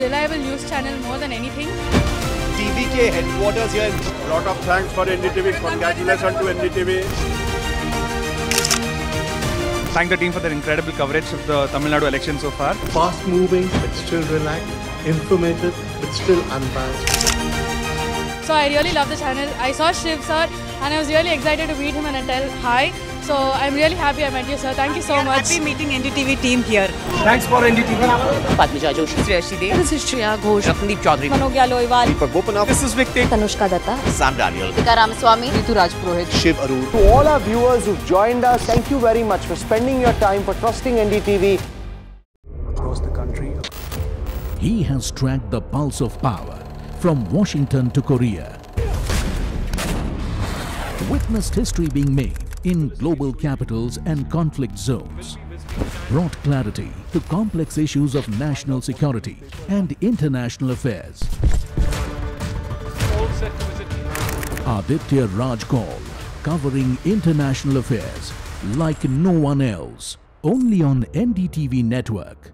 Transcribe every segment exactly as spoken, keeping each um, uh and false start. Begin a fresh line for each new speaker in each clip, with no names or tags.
reliable news channel more than anything.
T V K headquarters here.
Lot of thanks for N D T V. Congratulations to N D T V.
Thank the team for their incredible coverage of the Tamil Nadu election so far.
Fast moving but still relaxed, informative but still unbiased.
So I really love the channel. I saw Shiv sir and I was really excited to meet him and tell hi. So I'm really happy I met you, sir. Thank you so much.
Happy meeting N D T V team here.
Thanks for N D T V.
Padmija Joshi,
Shreyashi Dev.
This is Shreya Ghosh, Ratandeep Chaudhary,
Manogya Loiwal,
Deepak Bopanath.
This is Vic.
Tanushka Datta,
Sam Daniel.
Tika Ramaswamy,
Ritu Rajpurohit.
Shiv Arur.
To all our viewers who've joined us, thank you very much for spending your time, for trusting N D T V.
Across the country.
He has tracked the pulse of power from Washington to Korea. Witnessed history being made in global capitals and conflict zones. Brought clarity to complex issues of national security and international affairs. Aditya Raj Kaul, covering international affairs like no one else. Only on N D T V network.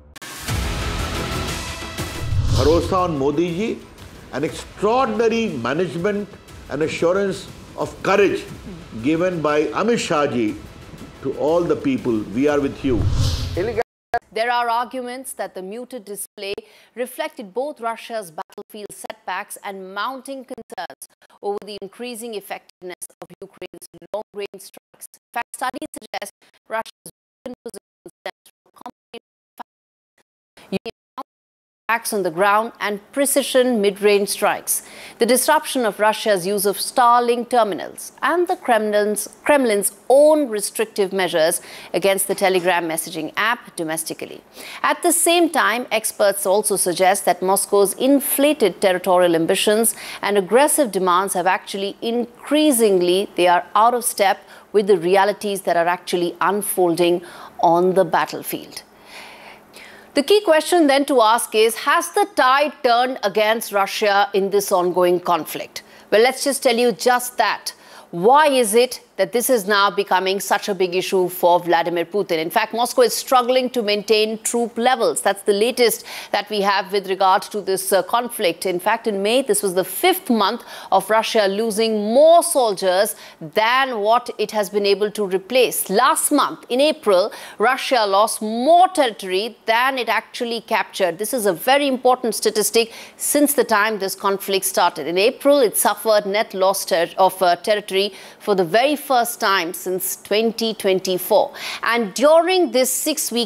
Bharosa on Modi ji, an extraordinary management and assurance of courage given by Amit Shah ji to all the people. We are with you.
There are arguments that the muted display reflected both Russia's battlefield setbacks and mounting concerns over the increasing effectiveness of Ukraine's long-range strikes. In fact, studies suggest Russia's weakened position stems from complicated attacks on the ground and precision mid-range strikes. The disruption of Russia's use of Starlink terminals and the Kremlin's, Kremlin's own restrictive measures against the Telegram messaging app domestically. At the same time, experts also suggest that Moscow's inflated territorial ambitions and aggressive demands have actually increasingly, they are out of step with the realities that are actually unfolding on the battlefield. The key question then to ask is, has the tide turned against Russia in this ongoing conflict? Well, let's just tell you just that. Why is it that this is now becoming such a big issue for Vladimir Putin? In fact, Moscow is struggling to maintain troop levels. That's the latest that we have with regard to this uh, conflict. In fact, in May, this was the fifth month of Russia losing more soldiers than what it has been able to replace. Last month, in April, Russia lost more territory than it actually captured. This is a very important statistic since the time this conflict started. In April, it suffered net loss ter of uh, territory for the very first time since twenty twenty-four. And during this six-week